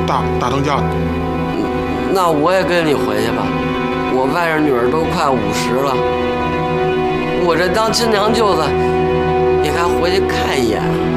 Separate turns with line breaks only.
打通架。
那我也跟你回去吧，我外甥女儿都快50了，我这当亲娘舅子也该回去看一眼。